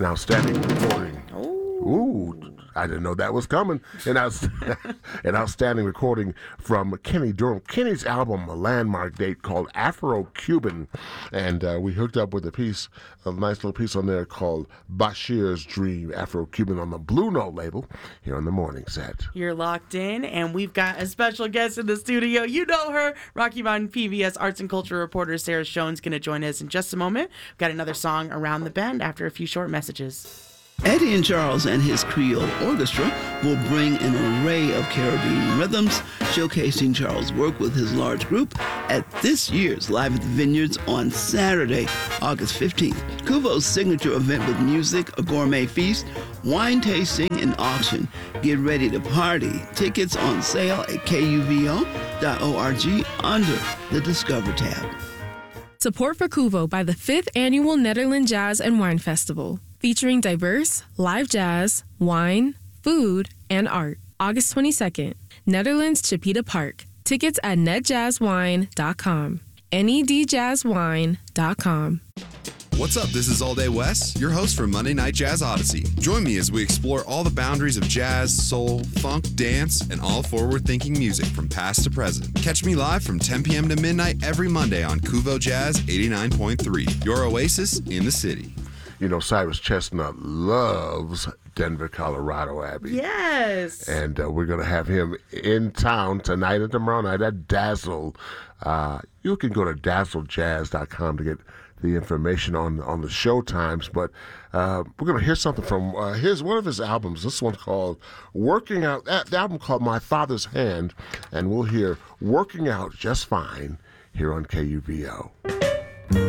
an outstanding recording. Ooh, I didn't know that was coming. An outstanding recording from Kenny Durham. Kenny's album, a landmark date called Afro-Cuban. And we hooked up with a nice little piece on there called Bashir's Dream, Afro-Cuban on the Blue Note label here on the morning set. You're locked in, and we've got a special guest in the studio. You know her, Rocky Mountain PBS arts and culture reporter Sarah Schoen's going to join us in just a moment. We've got another song, Around the Bend, after a few short messages. Eddie and Charles and his Creole Orchestra will bring an array of Caribbean rhythms, showcasing Charles' work with his large group at this year's Live at the Vineyards on Saturday, August 15th. Kuvo's signature event with music, a gourmet feast, wine tasting, and auction. Get ready to party. Tickets on sale at kuvo.org under the Discover tab. Support for Kuvo by the 5th Annual Netherlands Jazz and Wine Festival, featuring diverse live jazz, wine, food, and art. August 22nd, Netherlands Chipeta Park. Tickets at netjazzwine.com. nedjazzwine.com. What's up? This is All Day West, your host for Monday Night Jazz Odyssey. Join me as we explore all the boundaries of jazz, soul, funk, dance, and all forward-thinking music from past to present. Catch me live from 10 p.m. to midnight every Monday on Kuvo Jazz 89.3, your oasis in the city. You know, Cyrus Chestnut loves Denver, Colorado, Abby. Yes. And we're going to have him in town tonight and tomorrow night at Dazzle. You can go to dazzlejazz.com to get the information on the show times. But we're going to hear something from one of his albums. This one's called Working Out. The album called My Father's Hand. And we'll hear Working Out Just Fine here on KUVO.